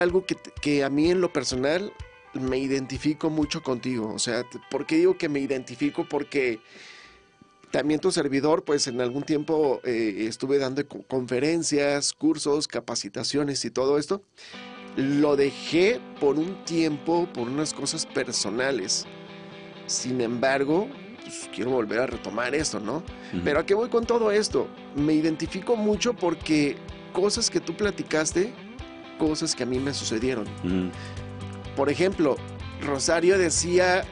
algo que a mí en lo personal me identifico mucho contigo. O sea, ¿por qué digo que me identifico? Porque también tu servidor, pues en algún tiempo estuve dando conferencias, cursos, capacitaciones y todo esto. Lo dejé por un tiempo, por unas cosas personales. Sin embargo, pues, quiero volver a retomar esto, ¿no? Ujú. Pero ¿a qué voy con todo esto? Me identifico mucho porque cosas que tú platicaste, cosas que a mí me sucedieron. Ujú. Por ejemplo, Rosario decía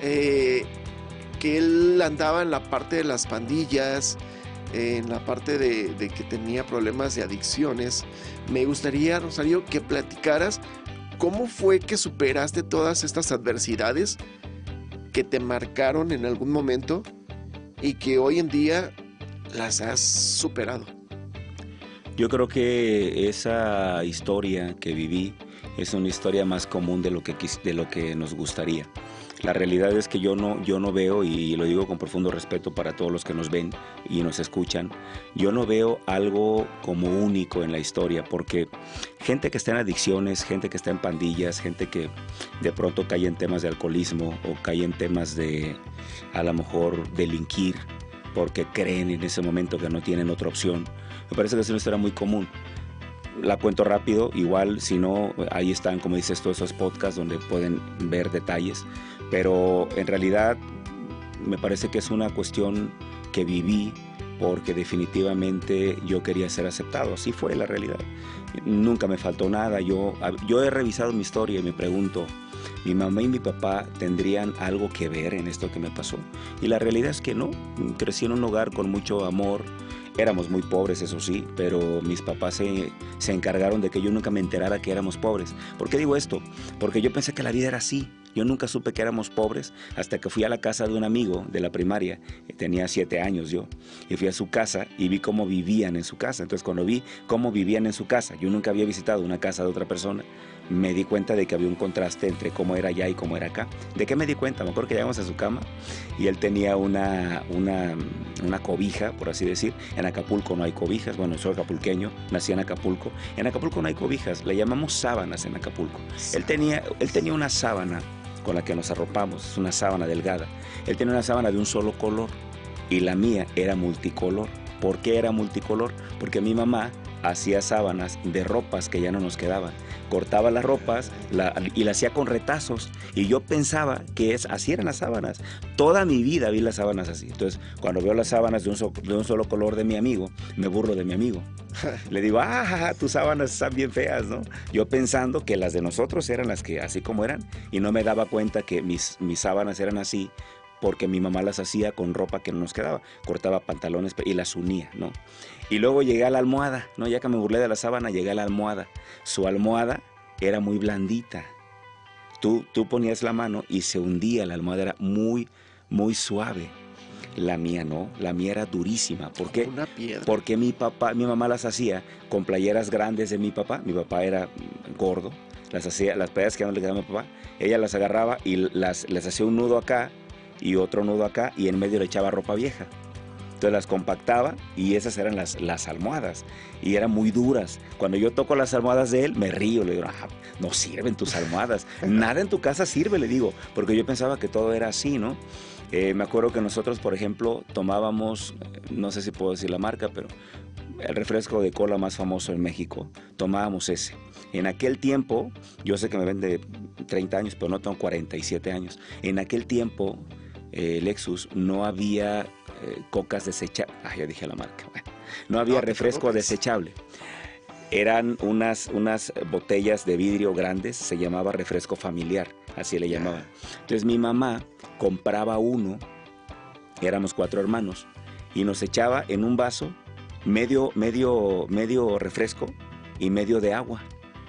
que él andaba en la parte de las pandillas, en la parte de que tenía problemas de adicciones. Me gustaría, Rosario, que platicaras cómo fue que superaste todas estas adversidades que te marcaron en algún momento y que hoy en día las has superado. Yo creo que esa historia que viví es una historia más común de lo que nos gustaría. La realidad es que yo no veo, y lo digo con profundo respeto para todos los que nos ven y nos escuchan, yo no veo algo como único en la historia, porque gente que está en adicciones, gente que está en pandillas, gente que de pronto cae en temas de alcoholismo o cae en temas de, a lo mejor, delinquir, porque creen en ese momento que no tienen otra opción. Me parece que es una historia muy común. La cuento rápido, igual si no, ahí están, como dices, todos esos podcasts donde pueden ver detalles, pero en realidad me parece que es una cuestión que viví porque definitivamente yo quería ser aceptado, así fue la realidad. Nunca me faltó nada, yo he revisado mi historia y me pregunto, ¿mi mamá y mi papá tendrían algo que ver en esto que me pasó? Y la realidad es que no, crecí en un hogar con mucho amor. Éramos muy pobres, eso sí, pero mis papás se encargaron de que yo nunca me enterara que éramos pobres. ¿Por qué digo esto? Porque yo pensé que la vida era así. Yo nunca supe que éramos pobres hasta que fui a la casa de un amigo de la primaria. Tenía 7 años yo. Y fui a su casa y vi cómo vivían en su casa. Entonces, cuando vi cómo vivían en su casa, yo nunca había visitado una casa de otra persona, me di cuenta de que había un contraste entre cómo era allá y cómo era acá. ¿De qué me di cuenta? Me acuerdo que llegamos a su cama y él tenía una cobija, por así decir. En Acapulco no hay cobijas. Bueno, soy acapulqueño, nací en Acapulco. En Acapulco no hay cobijas, le llamamos sábanas en Acapulco. Él tenía una sábana con la que nos arropamos, es una sábana delgada. Él tenía una sábana de un solo color y la mía era multicolor. ¿Por qué era multicolor? Porque mi mamá hacía sábanas de ropas que ya no nos quedaban. Cortaba las ropas y la hacía con retazos. Y yo pensaba que así eran las sábanas. Toda mi vida vi las sábanas así. Entonces, cuando veo las sábanas de un solo color de mi amigo, me burlo de mi amigo. Le digo, tus sábanas están bien feas, ¿no? Yo pensando que las de nosotros eran las que así como eran. Y no me daba cuenta que mis sábanas eran así porque mi mamá las hacía con ropa que no nos quedaba. Cortaba pantalones y las unía, ¿no? Y luego llegué a la almohada, ¿no? Ya que me burlé de la sábana, llegué a la almohada. Su almohada era muy blandita. Tú ponías la mano y se hundía, la almohada era muy, muy suave. La mía no, la mía era durísima. ¿Por qué? Una piedra. Porque mi mamá las hacía con playeras grandes de mi papá. Mi papá era gordo. Las playeras que no le quedaban a mi papá, ella las agarraba y les hacía un nudo acá y otro nudo acá y en medio le echaba ropa vieja. Entonces las compactaba y esas eran las almohadas y eran muy duras. Cuando yo toco las almohadas de él, me río, le digo, no sirven tus almohadas, nada en tu casa sirve, le digo, porque yo pensaba que todo era así, ¿no? Me acuerdo que nosotros, por ejemplo, tomábamos, no sé si puedo decir la marca, pero el refresco de cola más famoso en México, tomábamos ese. En aquel tiempo, yo sé que me ven de 30 años, pero no tengo 47 años. En aquel tiempo, Lexus, no había cocas desechables. Ya dije la marca. Bueno, no había refresco desechable. Eran unas botellas de vidrio grandes, se llamaba refresco familiar, así le llamaban. Entonces mi mamá compraba uno, éramos 4 hermanos, y nos echaba en un vaso medio refresco y medio de agua.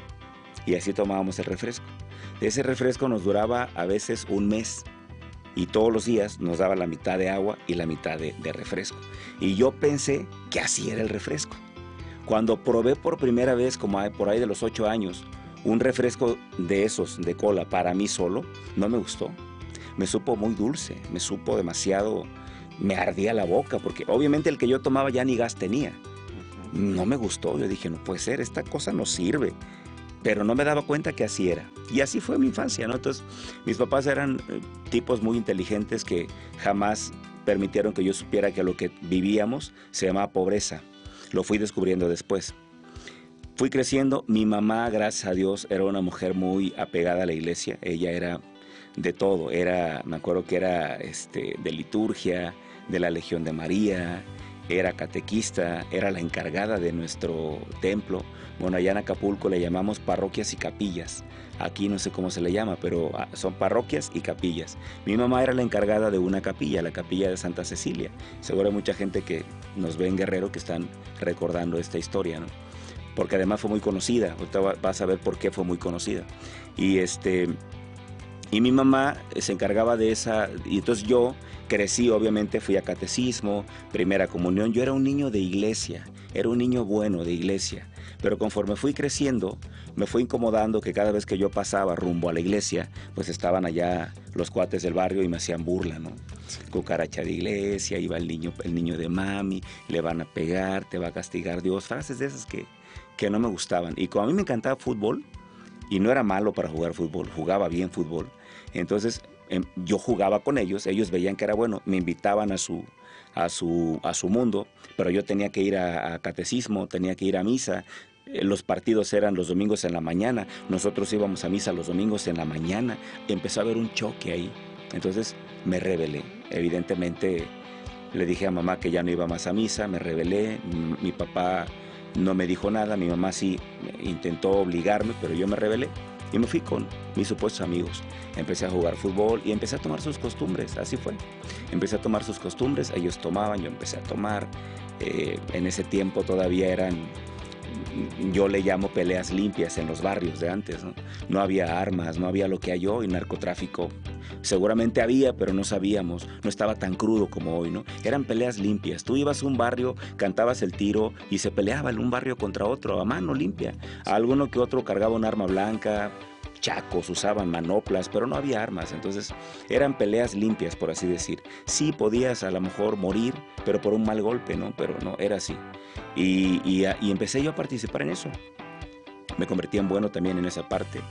Y así tomábamos el refresco. Ese refresco nos duraba a veces un mes. Y todos los días nos daba la mitad de agua y la mitad de refresco. Y yo pensé que así era el refresco. Cuando probé por primera vez, como por ahí de los 8 años, un refresco de esos, de cola, para mí solo, no me gustó. Me supo muy dulce, me supo demasiado, me ardía la boca, porque obviamente el que yo tomaba ya ni gas tenía. No me gustó, yo dije, no puede ser, esta cosa no sirve. pero no me daba cuenta que así era. Y así fue mi infancia, ¿no? Entonces, mis papás eran tipos muy inteligentes que jamás permitieron que yo supiera que lo que vivíamos se llamaba pobreza. Lo fui descubriendo después. Fui creciendo, mi mamá, gracias a Dios, era una mujer muy apegada a la iglesia. Ella era de todo, me acuerdo que era de liturgia, de la Legión de María, era catequista, era la encargada de nuestro templo. Bueno, allá en Acapulco le llamamos parroquias y capillas. Aquí no sé cómo se le llama, pero son parroquias y capillas. Mi mamá era la encargada de una capilla, la capilla de Santa Cecilia. Seguro hay mucha gente que nos ve en Guerrero que están recordando esta historia, ¿no? Porque además fue muy conocida. Ahorita vas a ver por qué fue muy conocida. Y mi mamá se encargaba de esa, y entonces yo crecí, obviamente fui a catecismo, primera comunión. Yo era un niño de iglesia, era un niño bueno de iglesia, pero conforme fui creciendo, me fue incomodando que cada vez que yo pasaba rumbo a la iglesia, pues estaban allá los cuates del barrio y me hacían burla, ¿no? Cucaracha de iglesia, iba el niño de mami, le van a pegar, te va a castigar Dios, frases de esas que no me gustaban. Y como a mí me encantaba fútbol, y no era malo para jugar fútbol, jugaba bien fútbol. Entonces yo jugaba con ellos veían que era bueno, me invitaban a su mundo, pero yo tenía que ir a catecismo, tenía que ir a misa. Los partidos eran los domingos en la mañana, nosotros íbamos a misa los domingos en la mañana. Empezó a haber un choque ahí, entonces me rebelé. Evidentemente le dije a mamá que ya no iba más a misa, me rebelé. Mi papá no me dijo nada, mi mamá sí intentó obligarme, pero yo me rebelé y me fui con mis supuestos amigos. Empecé a jugar fútbol y empecé a tomar sus costumbres, así fue. Empecé a tomar sus costumbres, ellos tomaban, yo empecé a tomar. En ese tiempo todavía eran, yo le llamo peleas limpias en los barrios de antes, ¿no? No había armas, no había lo que hay hoy, narcotráfico. Seguramente había, pero no sabíamos, no estaba tan crudo como hoy, ¿no? Eran peleas limpias. Tú ibas a un barrio, cantabas el tiro y se peleaba en un barrio contra otro a mano limpia. Alguno que otro cargaba un arma blanca, chacos usaban manoplas, pero no había armas. Entonces eran peleas limpias, por así decir. Sí podías a lo mejor morir, pero por un mal golpe, ¿no? Pero no, era así. Y empecé yo a participar en eso. Me convertí en bueno también en esa parte.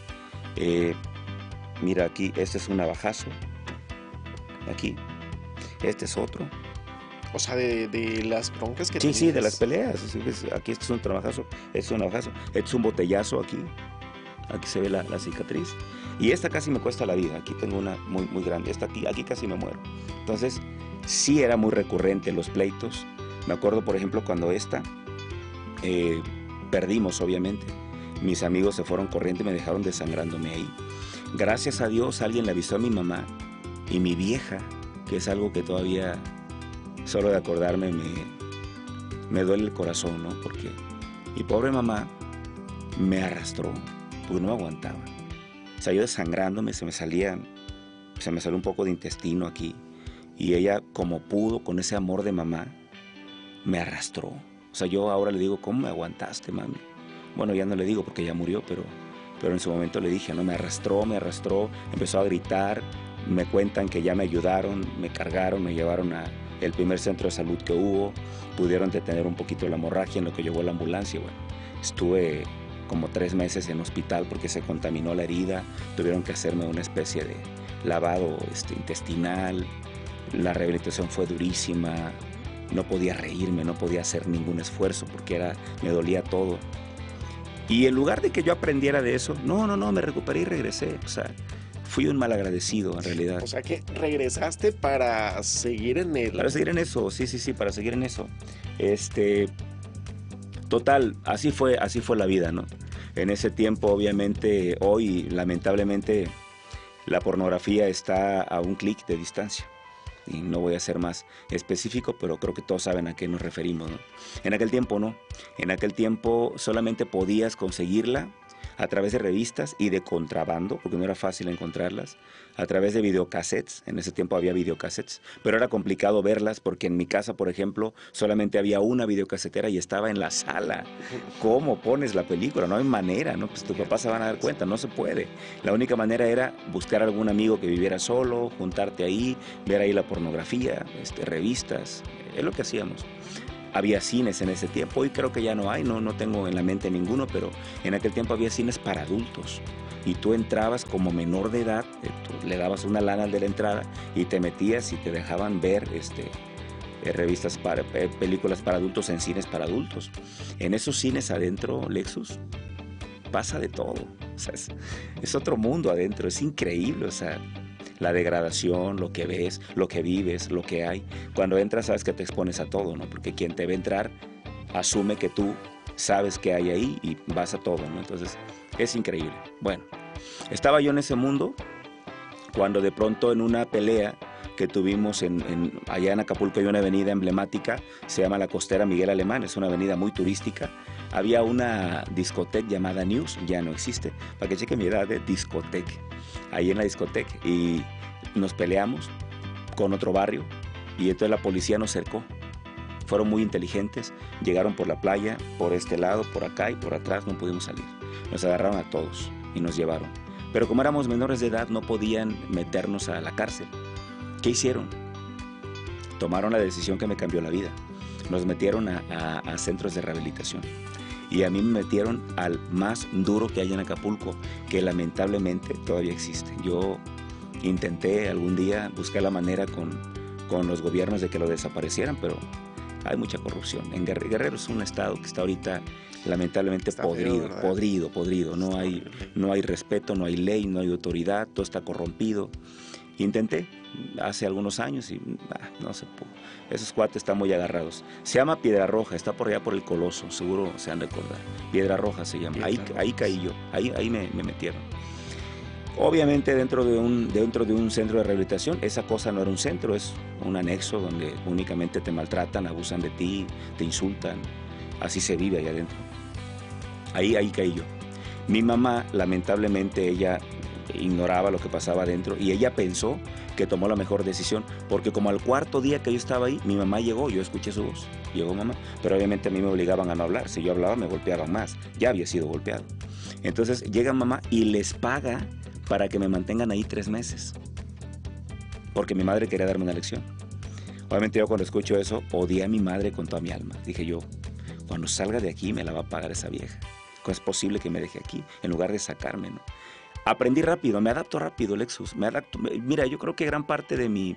Mira aquí, este es un navajazo. Aquí. Este es otro. O sea, de las broncas que Sí, tenías. sí, de las peleas. Aquí este es un navajazo, este es un navajazo. Este es un botellazo aquí. Aquí se ve la cicatriz. Y esta casi me cuesta la vida. Aquí tengo una muy, muy grande. Esta aquí casi me muero. Entonces, sí era muy recurrente los pleitos. Me acuerdo, por ejemplo, cuando perdimos, obviamente. Mis amigos se fueron corriendo y me dejaron desangrándome ahí. Gracias a Dios alguien le avisó a mi mamá y mi vieja, que es algo que todavía, solo de acordarme, me duele el corazón, ¿no? Porque mi pobre mamá me arrastró, porque no aguantaba. O sea, yo desangrándome, se me salió un poco de intestino aquí. Y ella, como pudo, con ese amor de mamá, me arrastró. O sea, yo ahora le digo, ¿cómo me aguantaste, mami? Bueno, ya no le digo porque ya murió, pero en su momento le dije, ¿no? Me arrastró, empezó a gritar. Me cuentan que ya me ayudaron, me cargaron, me llevaron al primer centro de salud que hubo. Pudieron detener un poquito la hemorragia en lo que llegó la ambulancia. Bueno, estuve como 3 meses en hospital porque se contaminó la herida. Tuvieron que hacerme una especie de lavado intestinal. La rehabilitación fue durísima. No podía reírme, no podía hacer ningún esfuerzo porque me dolía todo. Y en lugar de que yo aprendiera de eso, no, me recuperé y regresé. O sea, fui un malagradecido en realidad. O sea que regresaste para seguir en él. Para seguir en eso, sí, para seguir en eso. Total, así fue la vida, ¿no? En ese tiempo, obviamente, hoy, lamentablemente, la pornografía está a un clic de distancia. Y no voy a ser más específico, pero creo que todos saben a qué nos referimos, ¿no? En aquel tiempo no. En aquel tiempo solamente podías conseguirla a través de revistas y de contrabando, porque no era fácil encontrarlas, a través de videocassettes. En ese tiempo había videocassettes, pero era complicado verlas porque en mi casa, por ejemplo, solamente había una videocasetera y estaba en la sala. ¿Cómo pones la película? No hay manera, ¿no? Pues tus papás se van a dar cuenta, no se puede. La única manera era buscar algún amigo que viviera solo, juntarte ahí, ver ahí la pornografía, revistas, es lo que hacíamos. Había cines en ese tiempo, hoy creo que ya no hay, no tengo en la mente ninguno, pero en aquel tiempo había cines para adultos. Y tú entrabas como menor de edad, tú le dabas una lana de la entrada y te metías y te dejaban ver películas para adultos en cines para adultos. En esos cines adentro, Lexus, pasa de todo. O sea, es otro mundo adentro, es increíble, o sea, la degradación, lo que ves, lo que vives, lo que hay. Cuando entras sabes que te expones a todo, ¿no? Porque quien te ve entrar asume que tú sabes qué hay ahí y vas a todo, ¿no? Entonces, es increíble. Bueno, estaba yo en ese mundo cuando de pronto en una pelea que tuvimos allá en Acapulco hay una avenida emblemática, se llama la Costera Miguel Alemán, es una avenida muy turística. Había una discoteca llamada News, ya no existe, para que cheque mi edad de discoteca, ahí en la discoteca, y nos peleamos con otro barrio, y entonces la policía nos cercó. Fueron muy inteligentes, llegaron por la playa, por este lado, por acá y por atrás, no pudimos salir. Nos agarraron a todos y nos llevaron. Pero como éramos menores de edad, no podían meternos a la cárcel. ¿Qué hicieron? Tomaron la decisión que me cambió la vida. Nos metieron a centros de rehabilitación. Y a mí me metieron al más duro que hay en Acapulco, que lamentablemente todavía existe. Yo intenté algún día buscar la manera con los gobiernos de que lo desaparecieran, pero hay mucha corrupción. En Guerrero es un estado que está ahorita lamentablemente está podrido. No hay respeto, no hay ley, no hay autoridad, todo está corrompido. Intenté hace algunos años y no se pudo. Esos cuates están muy agarrados. Se llama Piedra Roja, está por allá por el Coloso, seguro se han de acordar. Piedra Roja se llama. Ahí caí yo, ahí me metieron. Obviamente dentro de un centro de rehabilitación, esa cosa no era un centro, es un anexo donde únicamente te maltratan, abusan de ti, te insultan. Así se vive allá adentro. Ahí caí yo. Mi mamá, lamentablemente, ella ignoraba lo que pasaba adentro y ella pensó que tomó la mejor decisión, porque como al cuarto día que yo estaba ahí, mi mamá llegó, yo escuché su voz, llegó mamá, pero obviamente a mí me obligaban a no hablar, si yo hablaba me golpeaban más, ya había sido golpeado. Entonces llega mamá y les paga para que me mantengan ahí 3 meses, porque mi madre quería darme una lección. Obviamente yo cuando escucho eso, odié a mi madre con toda mi alma. Dije yo, cuando salga de aquí me la va a pagar esa vieja. ¿Cómo es posible que me deje aquí en lugar de sacarme, no? Aprendí rápido, me adapto rápido, Lexus. Mira, yo creo que gran parte de mi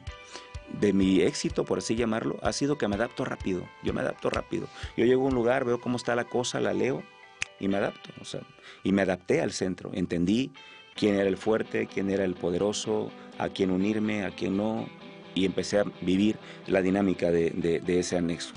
éxito, por así llamarlo, ha sido que me adapto rápido. Yo me adapto rápido. Yo llego a un lugar, veo cómo está la cosa, la leo y me adapto. O sea, y me adapté al centro. Entendí quién era el fuerte, quién era el poderoso, a quién unirme, a quién no. Y empecé a vivir la dinámica de ese anexo.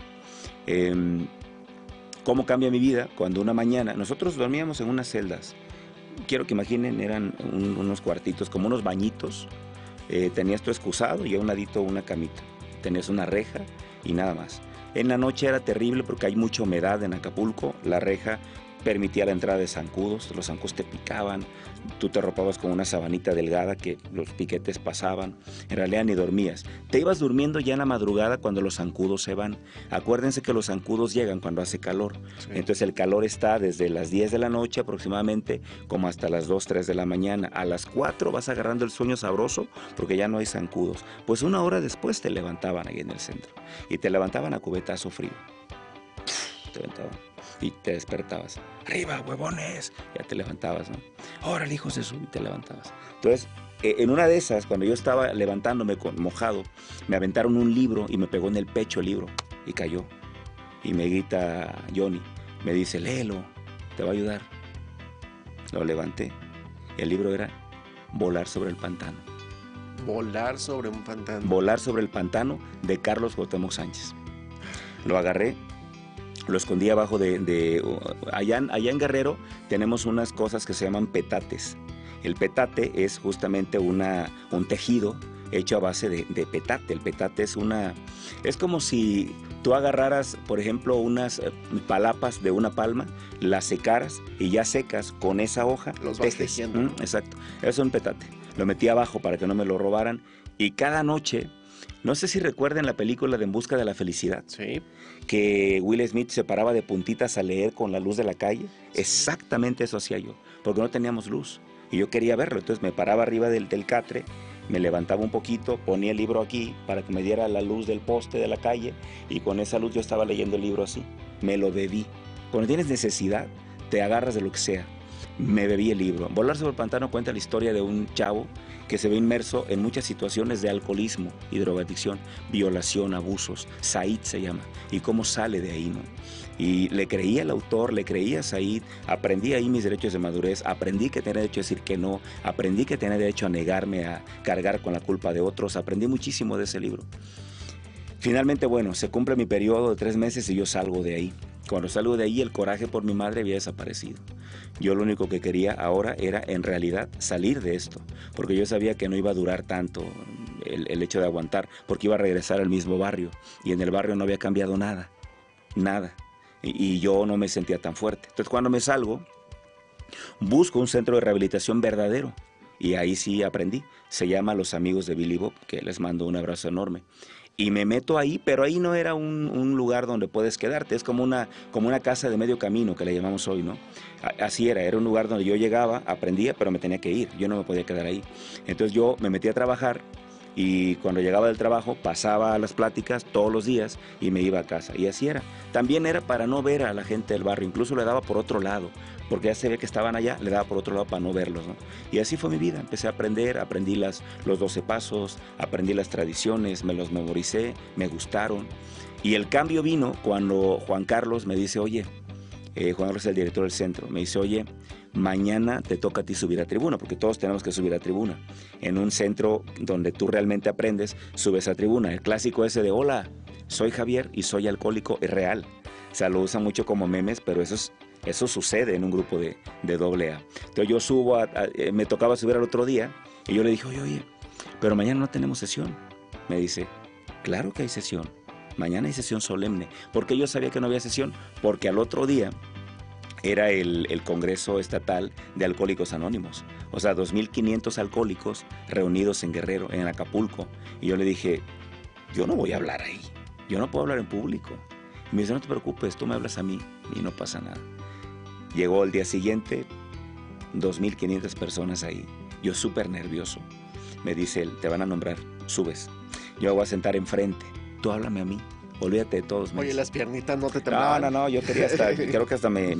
¿Cómo cambia mi vida? Cuando una mañana, nosotros dormíamos en unas celdas. Quiero que imaginen, eran unos cuartitos, como unos bañitos. Tenías tu excusado y a un ladito una camita. Tenías una reja y nada más. En la noche era terrible porque hay mucha humedad en Acapulco. La reja permitía la entrada de zancudos, los zancudos te picaban, tú te arropabas con una sabanita delgada que los piquetes pasaban, en realidad ni dormías. Te ibas durmiendo ya en la madrugada cuando los zancudos se van. Acuérdense que los zancudos llegan cuando hace calor, sí. Entonces el calor está desde las 10 de la noche aproximadamente como hasta las 2, 3 de la mañana. A las 4 vas agarrando el sueño sabroso porque ya no hay zancudos. Pues 1 hora después te levantaban ahí en el centro y te levantaban a cubetazo frío. Te levantaban. Y te despertabas. ¡Arriba, huevones! Ya te levantabas, ¿no? ¡Órale, hijos de su! Y te levantabas. Entonces, en una de esas, cuando yo estaba levantándome mojado, me aventaron un libro y me pegó en el pecho el libro y cayó. Y me grita Johnny, me dice, léelo, te va a ayudar. Lo levanté. El libro era Volar sobre el pantano. Volar sobre un pantano. Volar sobre el pantano de Carlos Cuauhtémoc Sánchez. Lo agarré. Lo escondí abajo allá en Guerrero tenemos unas cosas que se llaman petates. El petate es justamente un tejido hecho a base de petate. El petate es como si tú agarraras, por ejemplo, unas palapas de una palma, las secaras y ya secas con esa hoja. Los vas tejiendo. Exacto, eso es un petate. Lo metí abajo para que no me lo robaran y cada noche... No sé si recuerdan la película de En busca de la felicidad. Sí. Que Will Smith se paraba de puntitas a leer con la luz de la calle. Sí. Exactamente eso hacía yo, porque no teníamos luz. y yo quería verlo. Entonces me paraba arriba del catre, me levantaba un poquito, ponía el libro aquí para que me diera la luz del poste de la calle, y con esa luz yo estaba leyendo el libro así. Me lo bebí. Cuando tienes necesidad, te agarras de lo que sea. Me bebí el libro. Volar sobre el pantano cuenta la historia de un chavo que se ve inmerso en muchas situaciones de alcoholismo y drogadicción, violación, abusos. Said se llama. Y cómo sale de ahí, ¿no? Y le creía al autor, le creía a Said, aprendí ahí mis derechos de madurez, aprendí que tenía derecho a decir que no, aprendí que tenía derecho a negarme, a cargar con la culpa de otros, aprendí muchísimo de ese libro. Finalmente, bueno, se cumple mi periodo de 3 meses y yo salgo de ahí. Cuando salgo de ahí, el coraje por mi madre había desaparecido. Yo lo único que quería ahora era, en realidad, salir de esto, porque yo sabía que no iba a durar tanto el hecho de aguantar, porque iba a regresar al mismo barrio, y en el barrio no había cambiado nada, nada. Y yo no me sentía tan fuerte. Entonces, cuando me salgo, busco un centro de rehabilitación verdadero, y ahí sí aprendí. Se llama Los Amigos de Billy Bob, que les mando un abrazo enorme. Y me meto ahí, pero ahí no era un lugar donde puedes quedarte, es como una casa de medio camino, que le llamamos hoy, ¿no? Así era un lugar donde yo llegaba, aprendía, pero me tenía que ir, yo no me podía quedar ahí. Entonces yo me metí a trabajar, y cuando llegaba del trabajo pasaba a las pláticas todos los días y me iba a casa, y así era. También era para no ver a la gente del barrio, incluso le daba por otro lado, porque ya se ve que estaban allá, le daba por otro lado para no verlos, ¿no? Y así fue mi vida. Empecé a aprender, aprendí los 12 pasos, aprendí las tradiciones, me los memoricé, me gustaron. Y el cambio vino cuando Juan Carlos me dice, oye, Juan Carlos es el director del centro, me dice, oye, mañana te toca a ti subir a tribuna, porque todos tenemos que subir a tribuna. En un centro donde tú realmente aprendes, subes a tribuna. El clásico ese de, hola, soy Javier y soy alcohólico, es real. O sea, lo usan mucho como memes, pero eso sucede en un grupo de AA. Entonces yo subo, me tocaba subir al otro día, y yo le dije, oye, pero mañana no tenemos sesión. Me dice, claro que hay sesión, mañana hay sesión solemne. ¿Por qué yo sabía que no había sesión? Porque al otro día era el Congreso Estatal de Alcohólicos Anónimos. O sea, 2.500 alcohólicos reunidos en Guerrero, en Acapulco. Y yo le dije, yo no voy a hablar ahí, yo no puedo hablar en público. Y me dice, no te preocupes, tú me hablas a mí y no pasa nada. Llegó el día siguiente, 2.500 personas ahí. Yo súper nervioso. Me dice él, te van a nombrar, subes. Yo voy a sentar enfrente, tú háblame a mí. Olvídate de todos. Oye, las piernitas no te temblaban. No, yo quería creo que hasta me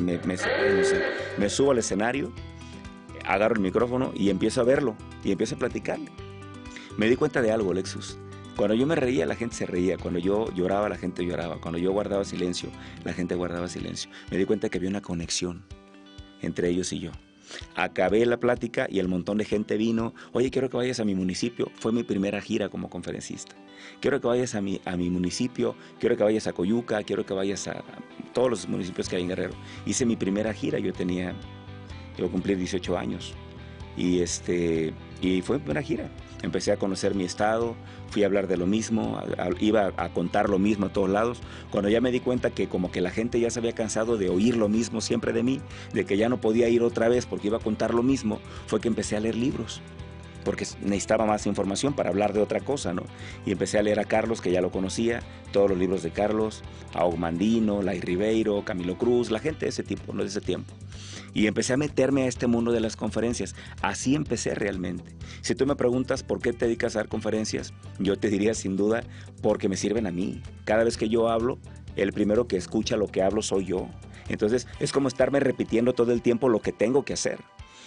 subo al escenario, agarro el micrófono y empiezo a verlo, y empiezo a platicarle. Me di cuenta de algo, Lexus. Cuando yo me reía, la gente se reía. Cuando yo lloraba, la gente lloraba. Cuando yo guardaba silencio, la gente guardaba silencio. Me di cuenta que había una conexión entre ellos y yo. Acabé la plática y el montón de gente vino. Oye, quiero que vayas a mi municipio. Fue mi primera gira como conferencista. Quiero que vayas a mi municipio, quiero que vayas a Coyuca, quiero que vayas a todos los municipios que hay en Guerrero. Hice mi primera gira, yo cumplí 18 años. Y fue mi primera gira. Empecé a conocer mi estado, fui a hablar de lo mismo, iba a contar lo mismo a todos lados. Cuando ya me di cuenta que como que la gente ya se había cansado de oír lo mismo siempre de mí, de que ya no podía ir otra vez porque iba a contar lo mismo, fue que empecé a leer libros, porque necesitaba más información para hablar de otra cosa, ¿no? Y empecé a leer a Carlos, que ya lo conocía, todos los libros de Carlos, a Ogmandino, Lai Ribeiro, Camilo Cruz, la gente de ese tipo, no de ese tiempo. Y empecé a meterme a este mundo de las conferencias. Así empecé realmente. Si tú me preguntas por qué te dedicas a dar conferencias, yo te diría sin duda porque me sirven a mí. Cada vez que yo hablo, el primero que escucha lo que hablo soy yo. Entonces es como estarme repitiendo todo el tiempo lo que tengo que hacer.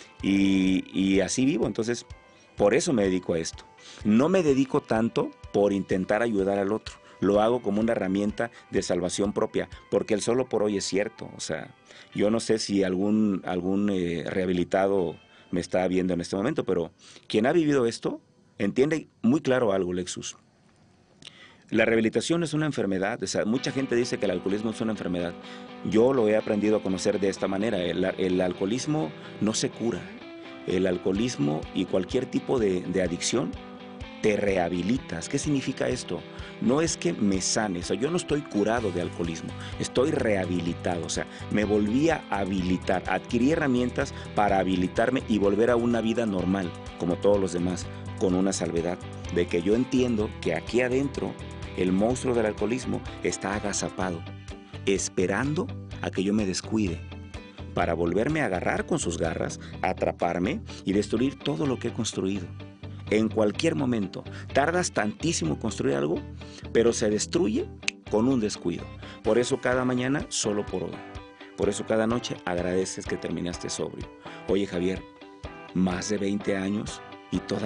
Y así vivo. Entonces por eso me dedico a esto. No me dedico tanto por intentar ayudar al otro. Lo hago como una herramienta de salvación propia, porque el solo por hoy es cierto. O sea, yo no sé si algún rehabilitado me está viendo en este momento, pero quien ha vivido esto entiende muy claro algo, Lexus. La rehabilitación es una enfermedad. O sea, mucha gente dice que el alcoholismo es una enfermedad. Yo lo he aprendido a conocer de esta manera. El alcoholismo no se cura. El alcoholismo y cualquier tipo de adicción te rehabilitas. ¿Qué significa esto? No es que me sane, o sea, yo no estoy curado de alcoholismo, estoy rehabilitado, o sea, me volví a habilitar, adquirí herramientas para habilitarme y volver a una vida normal, como todos los demás, con una salvedad, de que yo entiendo que aquí adentro el monstruo del alcoholismo está agazapado, esperando a que yo me descuide. para volverme a agarrar con sus garras, atraparme y destruir todo lo que he construido. En cualquier momento, tardas tantísimo en construir algo, pero se destruye con un descuido. Por eso cada mañana, solo por hoy. Por eso cada noche agradeces que terminaste sobrio. Oye, Javier, más de 20 años y todavía